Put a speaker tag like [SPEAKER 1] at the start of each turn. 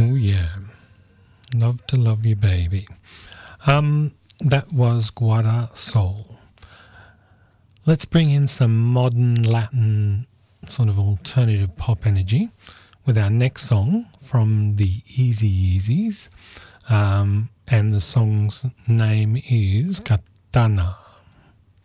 [SPEAKER 1] Oh yeah, love to love you, baby. That was Guarda Sol. Let's bring in some modern Latin sort of alternative pop energy with our next song from the Easy Easies, and the song's name is Katana.